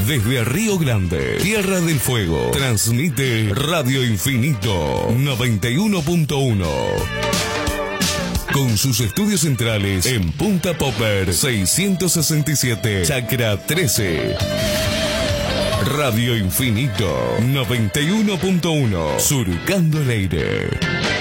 Desde Río Grande, Tierra del Fuego, transmite Radio Infinito 91.1. Con sus estudios centrales en Punta Popper 667, Chacra 13. Radio Infinito 91.1, surcando el aire.